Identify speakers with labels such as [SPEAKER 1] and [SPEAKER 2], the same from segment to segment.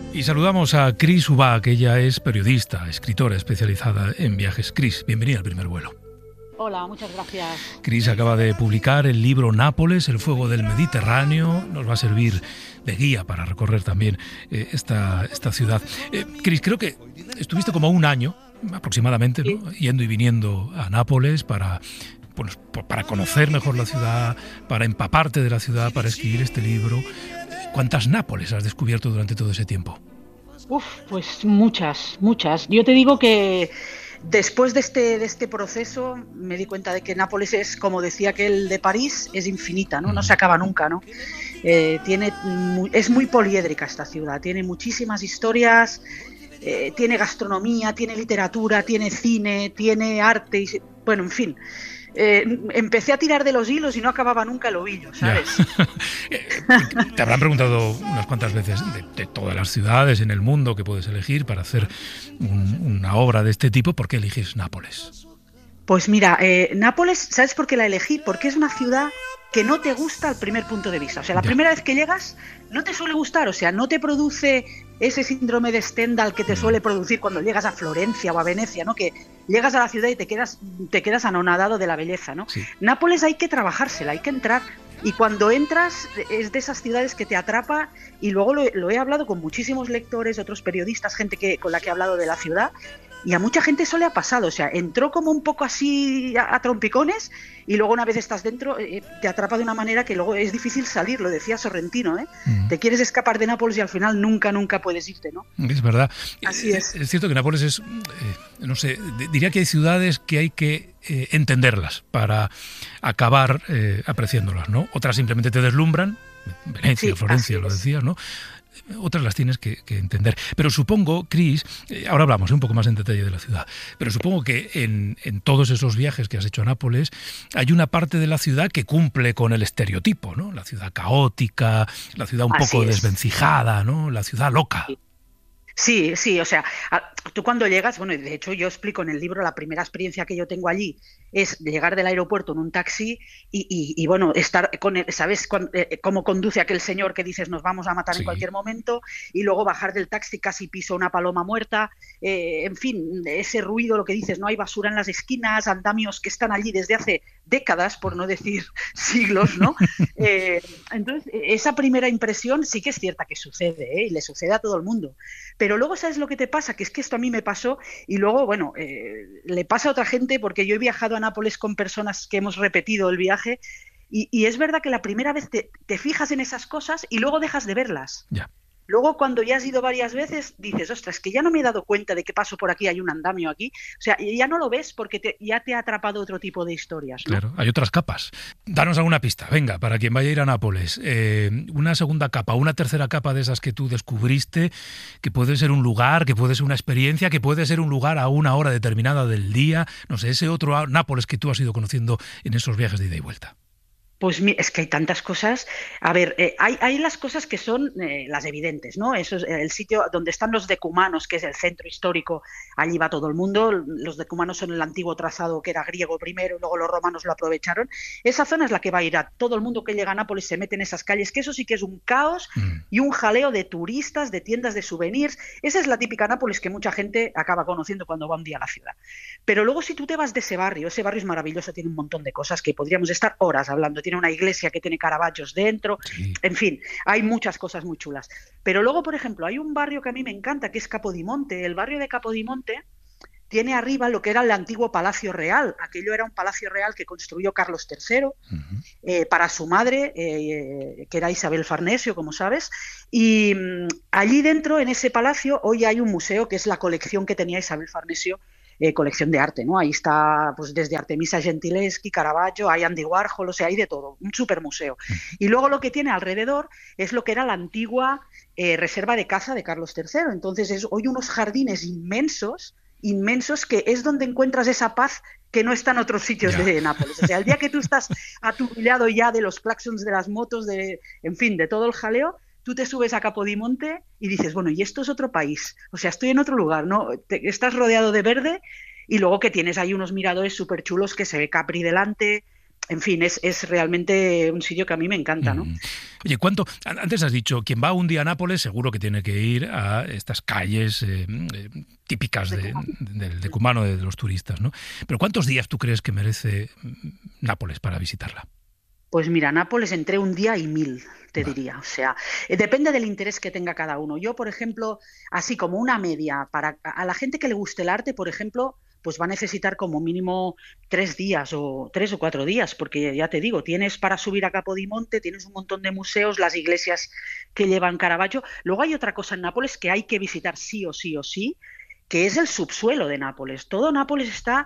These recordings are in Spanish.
[SPEAKER 1] Y saludamos a Cris Ubach, que ella es periodista, escritora especializada en viajes. Cris, bienvenida al Primer Vuelo.
[SPEAKER 2] Hola, muchas gracias.
[SPEAKER 1] Cris acaba de publicar el libro Nápoles, el fuego del Mediterráneo. Nos va a servir de guía para recorrer también esta ciudad. Cris, creo que estuviste como un año aproximadamente, ¿no? Yendo y viniendo a Nápoles para conocer mejor la ciudad, para empaparte de la ciudad, para escribir este libro. ¿Cuántas Nápoles has descubierto durante todo ese tiempo?
[SPEAKER 2] Pues muchas. Yo te digo que después de este proceso me di cuenta de que Nápoles es, como decía aquel de París, es infinita, ¿no? No se acaba nunca, ¿no? Es muy poliédrica esta ciudad, tiene muchísimas historias, tiene gastronomía, tiene literatura, tiene cine, tiene arte, bueno, en fin. Empecé a tirar de los hilos y no acababa nunca el ovillo, ¿sabes?
[SPEAKER 1] Te habrán preguntado unas cuantas veces de todas las ciudades en el mundo que puedes elegir para hacer una obra de este tipo. ¿Por qué eliges Nápoles?
[SPEAKER 2] Pues mira, Nápoles, ¿sabes por qué la elegí? Porque es una ciudad que no te gusta al primer punto de vista. O sea, la primera vez que llegas no te suele gustar, o sea, no te produce ese síndrome de Stendhal que te suele producir cuando llegas a Florencia o a Venecia, ¿no? Que llegas a la ciudad y te quedas anonadado de la belleza, ¿no? Sí. Nápoles hay que trabajársela, hay que entrar. Y cuando entras es de esas ciudades que te atrapa, y luego lo he hablado con muchísimos lectores, otros periodistas, gente con la que he hablado de la ciudad, y a mucha gente eso le ha pasado, o sea, entró como un poco así a trompicones y luego una vez estás dentro te atrapa de una manera que luego es difícil salir, lo decía Sorrentino, ¿eh? Te quieres escapar de Nápoles y al final nunca puedes irte, ¿no?
[SPEAKER 1] Es verdad.
[SPEAKER 2] Así es.
[SPEAKER 1] Es cierto que Nápoles es, no sé, diría que hay ciudades que hay que entenderlas para acabar apreciándolas, ¿no? Otras simplemente te deslumbran, Venecia, sí, Florencia, lo decías, ¿no? Otras las tienes que entender. Pero supongo, Cris, ahora hablamos un poco más en detalle de la ciudad, pero supongo que en todos esos viajes que has hecho a Nápoles hay una parte de la ciudad que cumple con el estereotipo, ¿no? La ciudad caótica, la ciudad un poco desvencijada, ¿no? La ciudad loca.
[SPEAKER 2] Sí, o sea, tú cuando llegas, bueno, de hecho yo explico en el libro la primera experiencia que yo tengo allí es llegar del aeropuerto en un taxi y bueno, estar con él, ¿sabes? Cómo conduce aquel señor que dices nos vamos a matar en cualquier momento, y luego bajar del taxi, casi piso una paloma muerta, en fin, ese ruido, lo que dices, no hay basura en las esquinas, andamios que están allí desde hace décadas, por no decir siglos, ¿no? Entonces, esa primera impresión sí que es cierta que sucede, y le sucede a todo el mundo. Pero luego, ¿sabes lo que te pasa? Que es que esto a mí me pasó y luego, bueno, le pasa a otra gente, porque yo he viajado a Nápoles con personas que hemos repetido el viaje y es verdad que la primera vez te fijas en esas cosas y luego dejas de verlas.
[SPEAKER 1] Ya.
[SPEAKER 2] Luego, cuando ya has ido varias veces, dices, ostras, que ya no me he dado cuenta de que paso por aquí, hay un andamio aquí. O sea, ya no lo ves porque ya te ha atrapado otro tipo de historias, ¿no?
[SPEAKER 1] Claro, hay otras capas. Danos alguna pista, venga, para quien vaya a ir a Nápoles. Una segunda capa, una tercera capa de esas que tú descubriste, que puede ser un lugar, que puede ser una experiencia, que puede ser un lugar a una hora determinada del día. No sé, ese otro Nápoles que tú has ido conociendo en esos viajes de ida y vuelta.
[SPEAKER 2] Pues es que hay tantas cosas. A ver, hay las cosas que son las evidentes, ¿no? Eso es el sitio donde están los decumanos, que es el centro histórico. Allí va todo el mundo. Los decumanos son el antiguo trazado que era griego primero, y luego los romanos lo aprovecharon. Esa zona es la que va a ir a todo el mundo que llega a Nápoles, se mete en esas calles, que eso sí que es un caos y un jaleo de turistas, de tiendas de souvenirs. Esa es la típica Nápoles que mucha gente acaba conociendo cuando va un día a la ciudad. Pero luego, si tú te vas de ese barrio es maravilloso, tiene un montón de cosas que podríamos estar horas hablando. Tiene una iglesia que tiene Caravaggios dentro, en fin, hay muchas cosas muy chulas. Pero luego, por ejemplo, hay un barrio que a mí me encanta, que es Capodimonte. El barrio de Capodimonte tiene arriba lo que era el antiguo Palacio Real. Aquello era un palacio real que construyó Carlos III para su madre, que era Isabel Farnesio, como sabes. Y allí dentro, en ese palacio, hoy hay un museo que es la colección que tenía Isabel Farnesio, colección de arte, ¿no? Ahí está, pues desde Artemisa Gentileschi, Caravaggio, hay Andy Warhol, o sea, hay de todo, un supermuseo. Y luego lo que tiene alrededor es lo que era la antigua reserva de caza de Carlos III. Entonces es hoy unos jardines inmensos, que es donde encuentras esa paz que no está en otros sitios de Nápoles. O sea, el día que tú estás aturbillado ya de los claxons de las motos, en fin, de todo el jaleo, tú te subes a Capodimonte y dices, bueno, y esto es otro país, o sea, estoy en otro lugar, ¿no? Estás rodeado de verde y luego que tienes ahí unos miradores súper chulos que se ve Capri delante, en fin, es realmente un sitio que a mí me encanta, ¿no?
[SPEAKER 1] Oye, antes has dicho, quien va un día a Nápoles seguro que tiene que ir a estas calles típicas del decumano de los turistas, ¿no? Pero ¿cuántos días tú crees que merece Nápoles para visitarla?
[SPEAKER 2] Pues mira, Nápoles entre un día y 1000, te diría. O sea, depende del interés que tenga cada uno. Yo, por ejemplo, así como una media, a la gente que le guste el arte, por ejemplo, pues va a necesitar como mínimo 3 o 4 días, porque ya te digo, tienes para subir a Capodimonte, tienes un montón de museos, las iglesias que llevan Caravaggio. Luego hay otra cosa en Nápoles que hay que visitar sí o sí o sí, que es el subsuelo de Nápoles. Todo Nápoles está,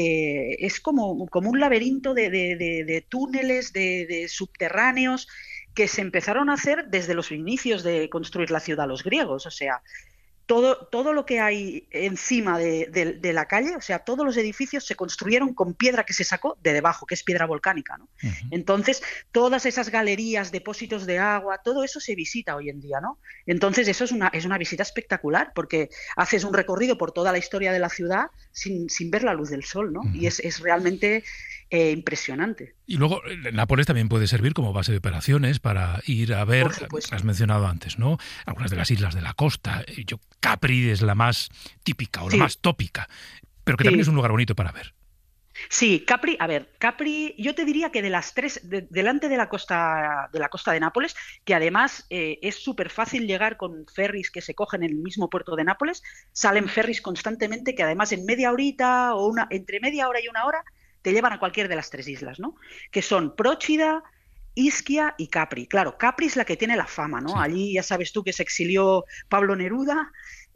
[SPEAKER 2] es como un laberinto de túneles, de subterráneos, que se empezaron a hacer desde los inicios de construir la ciudad los griegos. O sea, todo lo que hay encima de la calle, o sea, todos los edificios se construyeron con piedra que se sacó de debajo, que es piedra volcánica, ¿no? Entonces, todas esas galerías, depósitos de agua, todo eso se visita hoy en día, ¿no? Entonces, eso es una visita espectacular, porque haces un recorrido por toda la historia de la ciudad sin ver la luz del sol, ¿no? Y es realmente impresionante.
[SPEAKER 1] Y luego Nápoles también puede servir como base de operaciones para ir a ver, has mencionado antes, ¿no? Algunas de las islas de la costa. Capri es la más típica o la más tópica, pero que también es un lugar bonito para ver.
[SPEAKER 2] Sí, Capri, yo te diría que de las tres, delante de la costa de Nápoles, que además es súper fácil llegar con ferries que se cogen en el mismo puerto de Nápoles, salen ferries constantemente que además en media horita o entre media hora y una hora te llevan a cualquier de las 3 islas, ¿no? Que son Procida, Ischia y Capri. Claro, Capri es la que tiene la fama, ¿no? Sí. Allí ya sabes tú que se exilió Pablo Neruda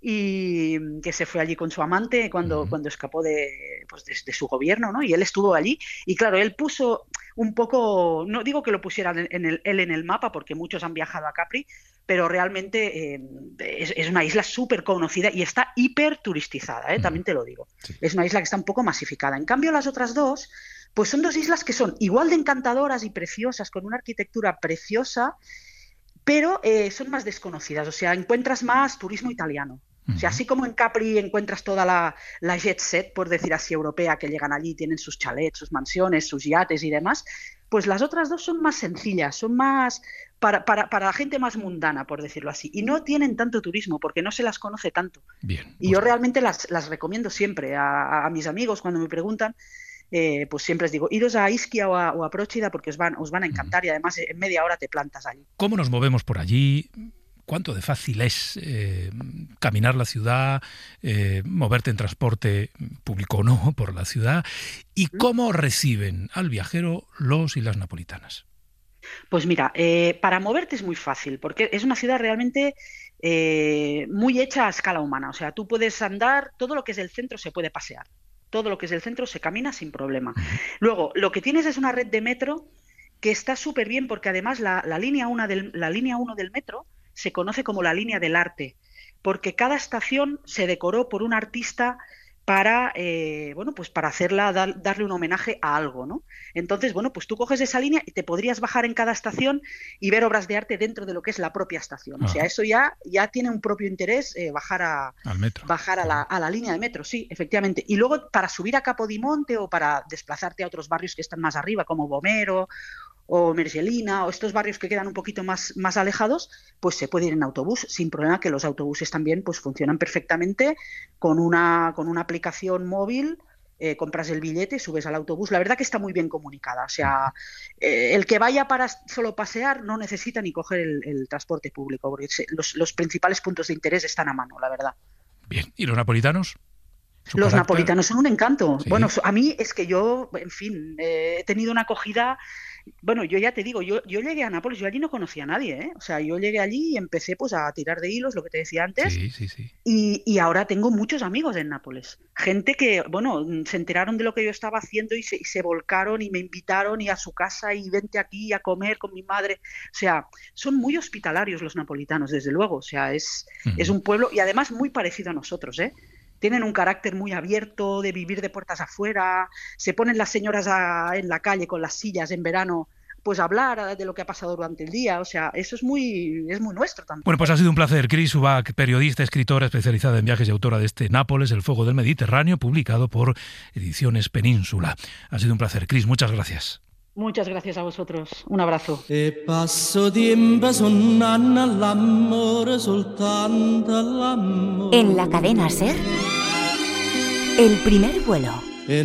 [SPEAKER 2] y que se fue allí con su amante cuando escapó de su gobierno, ¿no? Y él estuvo allí y claro, él puso un poco, no digo que lo pusieran él en el mapa porque muchos han viajado a Capri, pero realmente es una isla súper conocida y está hiper turistizada, también te lo digo. Sí. Es una isla que está un poco masificada. En cambio, las otras dos, pues son 2 islas que son igual de encantadoras y preciosas, con una arquitectura preciosa, pero son más desconocidas. O sea, encuentras más turismo italiano. O sea, así como en Capri encuentras toda la jet set, por decir así, europea, que llegan allí, tienen sus chalets, sus mansiones, sus yates y demás, pues las otras dos son más sencillas, son más para la gente más mundana, por decirlo así. Y no tienen tanto turismo porque no se las conoce tanto.
[SPEAKER 1] Bien,
[SPEAKER 2] y yo realmente las recomiendo siempre a mis amigos cuando me preguntan. Pues siempre les digo, iros a Ischia o a Procida porque os van a encantar y además en media hora te plantas allí.
[SPEAKER 1] ¿Cómo nos movemos por allí? ¿Cuánto de fácil es caminar la ciudad, moverte en transporte público o no por la ciudad? ¿Y cómo reciben al viajero los y las napolitanas?
[SPEAKER 2] Pues mira, para moverte es muy fácil, porque es una ciudad realmente muy hecha a escala humana. O sea, tú puedes andar, todo lo que es el centro se puede pasear. Todo lo que es el centro se camina sin problema. Luego, lo que tienes es una red de metro que está súper bien, porque además la línea 1 del metro se conoce como la línea del arte, porque cada estación se decoró por un artista para, pues para darle un homenaje a algo, ¿no? Entonces, pues tú coges esa línea y te podrías bajar en cada estación y ver obras de arte dentro de lo que es la propia estación. O sea, eso ya tiene un propio interés, bajar
[SPEAKER 1] al metro.
[SPEAKER 2] Bajar a la línea de metro, sí, efectivamente. Y luego para subir a Capodimonte o para desplazarte a otros barrios que están más arriba, como Vomero o Mergellina, o estos barrios que quedan un poquito más alejados, pues se puede ir en autobús sin problema, que los autobuses también pues funcionan perfectamente con una aplicación móvil. Compras el billete, subes al autobús. La verdad que está muy bien comunicada. O sea, el que vaya para solo pasear no necesita ni coger el transporte público, porque los principales puntos de interés están a mano, la verdad.
[SPEAKER 1] Bien, ¿y los napolitanos?
[SPEAKER 2] Los napolitanos son un encanto.
[SPEAKER 1] ¿Sí?
[SPEAKER 2] Bueno, a mí es que yo, en fin, he tenido una acogida. Bueno, yo ya te digo, yo llegué a Nápoles, yo allí no conocía a nadie, ¿eh? O sea, yo llegué allí y empecé pues a tirar de hilos, lo que te decía antes.
[SPEAKER 1] Sí.
[SPEAKER 2] Y ahora tengo muchos amigos en Nápoles. Gente que, se enteraron de lo que yo estaba haciendo y se volcaron y me invitaron y a su casa y vente aquí a comer con mi madre. O sea, son muy hospitalarios los napolitanos, desde luego. O sea, es un pueblo y además muy parecido a nosotros, ¿eh? Tienen un carácter muy abierto, de vivir de puertas afuera, se ponen las señoras en la calle con las sillas en verano, pues a hablar de lo que ha pasado durante el día. O sea, eso es muy nuestro también.
[SPEAKER 1] Bueno, pues ha sido un placer. Chris Ubach, periodista, escritora especializada en viajes y autora de este Nápoles, El fuego del Mediterráneo, publicado por Ediciones Península. Ha sido un placer. Chris, muchas gracias.
[SPEAKER 2] Muchas gracias a vosotros. Un abrazo.
[SPEAKER 3] E passo tiempo sonnando l'amore, soltanto l'amore.
[SPEAKER 4] En la cadena SER, El primer vuelo.